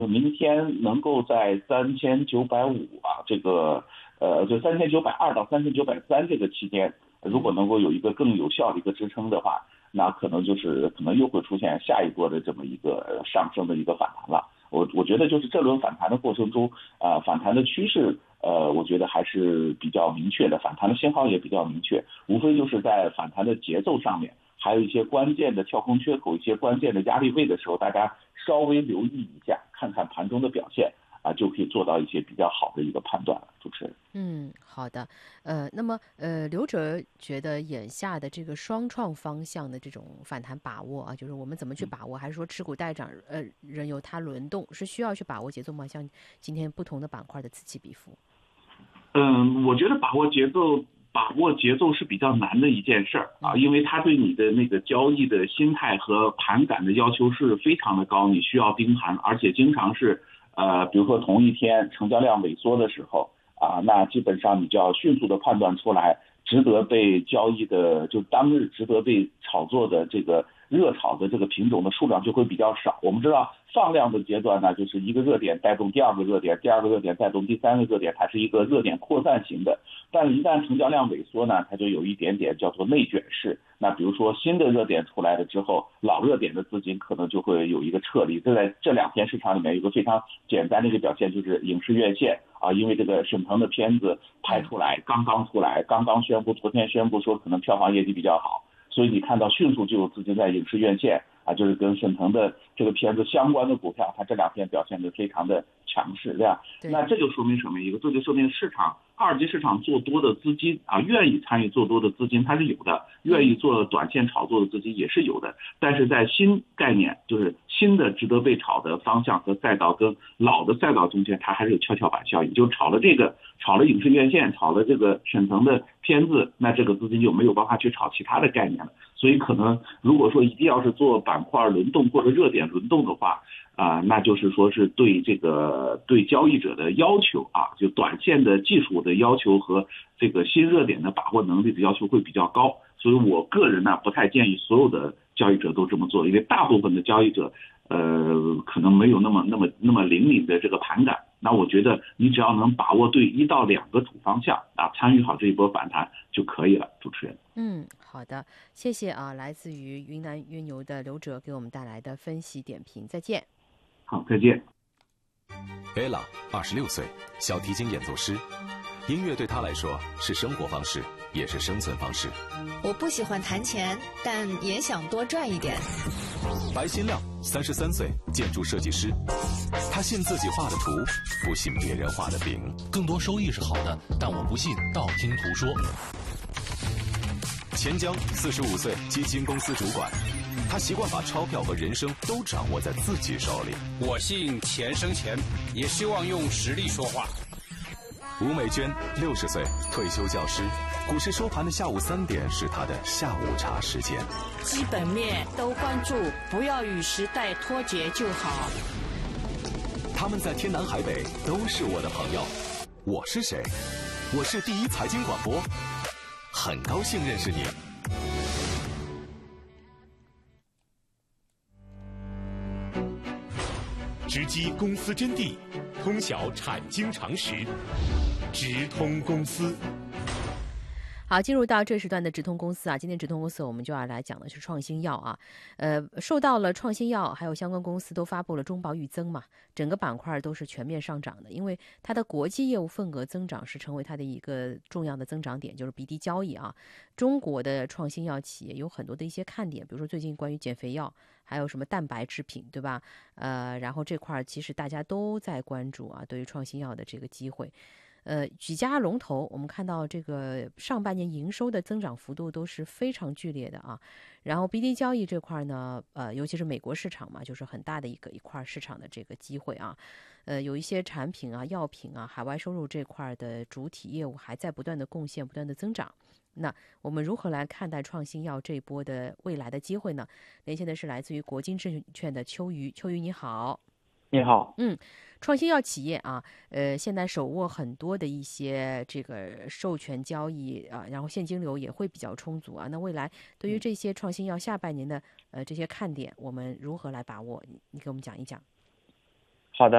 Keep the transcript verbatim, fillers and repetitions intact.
明天能够在三千九百五啊，这个呃，就三千九百二到三千九百三这个期间，如果能够有一个更有效的一个支撑的话，那可能就是可能又会出现下一波的这么一个上升的一个反弹了。我我觉得就是这轮反弹的过程中，啊、呃，反弹的趋势，呃，我觉得还是比较明确的，反弹的信号也比较明确，无非就是在反弹的节奏上面。还有一些关键的跳空缺口、一些关键的压力位的时候，大家稍微留意一下，看看盘中的表现啊，就可以做到一些比较好的一个判断了。主持人， 嗯，好的，呃，那么呃，刘哲觉得眼下的这个双创方向的这种反弹把握啊，就是我们怎么去把握，还是说持股待涨，呃，任由它轮动，是需要去把握节奏吗？像今天不同的板块的此起彼伏。 嗯，我觉得把握节奏。把握节奏是比较难的一件事儿啊，因为它对你的那个交易的心态和盘感的要求是非常的高，你需要盯盘，而且经常是呃，比如说同一天成交量萎缩的时候啊，那基本上你就要迅速的判断出来，值得被交易的，就当日值得被炒作的这个热炒的这个品种的数量就会比较少。我们知道放量的阶段呢，就是一个热点带动第二个热点，第二个热点带动第三个热点，它是一个热点扩散型的。但是一旦成交量萎缩呢，它就有一点点叫做内卷式。那比如说新的热点出来了之后，老热点的资金可能就会有一个撤离。这在这两天市场里面有一个非常简单的一个表现，就是影视院线啊，因为这个沈腾的片子拍出来，刚刚出来，刚刚宣布，昨天宣布说可能票房业绩比较好，所以你看到迅速就有资金在影视院线啊，就是跟沈腾的这个片子相关的股票，它这两天表现得非常的强势，这样，那这就说明什么？一个，这就说明市场二级市场做多的资金啊，愿意参与做多的资金它是有的，愿意做短线炒作的资金也是有的，但是在新概念，就是新的值得被炒的方向和赛道跟老的赛道中间，它还是有跷跷板效应，就炒了这个，炒了影视院线，炒了这个沈腾的片子，那这个资金就没有办法去炒其他的概念了。所以可能如果说一定要是做板块轮动或者热点轮动的话，啊、呃，那就是说是对这个对交易者的要求啊，就短线的技术的要求和这个新热点的把握能力的要求会比较高。所以我个人呢不太建议所有的交易者都这么做，因为大部分的交易者呃可能没有那么那么那么灵敏的这个盘感。那我觉得你只要能把握对一到两个主方向啊，参与好这一波反弹就可以了。主持人， 嗯，好的，谢谢啊，来自于云南约牛的刘哲给我们带来的分析点评，再见。 好，再见。 Ella 二十六岁，小提琴演奏师，音乐对她来说是生活方式，也是生存方式。 我不喜欢弹钱，但也想多赚一点。 白新亮三十三岁，建筑设计师，他信自己画的图，不信别人画的饼。 更多收益是好的，但我不信道听途说。 钱江四十五岁，基金公司主管，他习惯把钞票和人生都掌握在自己手里。 我信钱生钱，也希望用实力说话。 吴美娟六十岁，退休教师，股市收盘的下午三点是她的下午茶时间。 基本面都关注，不要与时代脱节就好。 他们在天南海北都是我的朋友。我是谁？我是第一财经广播，很高兴认识你。 直击公司真谛，通晓产经常识，直通公司。 好，进入到这时段的直通公司啊，今天直通公司我们就要来讲的是创新药啊，呃，受到了创新药还有相关公司都发布了中报预增嘛，整个板块都是全面上涨的，因为它的国际业务份额增长是成为它的一个重要的增长点，就是 B D 交易啊。中国的创新药企业有很多的一些看点，比如说最近关于减肥药，还有什么蛋白制品，对吧？呃，然后这块其实大家都在关注啊，对于创新药的这个机会。呃，几家龙头，我们看到这个上半年营收的增长幅度都是非常剧烈的啊。然后 B D 交易这块呢，呃，尤其是美国市场嘛，就是很大的一个一块市场的这个机会啊。呃，有一些产品啊、药品啊，海外收入这块的主体业务还在不断的贡献、不断的增长。那我们如何来看待创新药这一波的未来的机会呢？连线的是来自于国金证券的秋雨，秋雨你好。 你好， 嗯，创新药企业啊，呃，现在手握很多的一些这个授权交易啊，然后现金流也会比较充足啊。那未来对于这些创新药下半年的呃这些看点，我们如何来把握？你你给我们讲一讲。 好的。